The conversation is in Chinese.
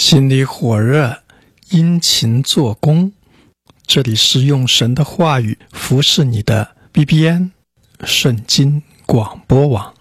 心里火热，殷勤做工。这里是用神的话语服侍你的 BBN 圣经广播网。